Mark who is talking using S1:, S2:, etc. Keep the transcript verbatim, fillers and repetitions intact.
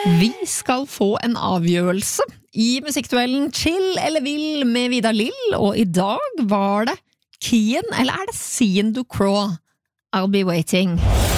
S1: Vi skal få en avgjørelse i musikkduellen Chill eller Vill med Vidar Lill, og i dag var det Kian, eller er det Sian Ducrot? I'll be waiting.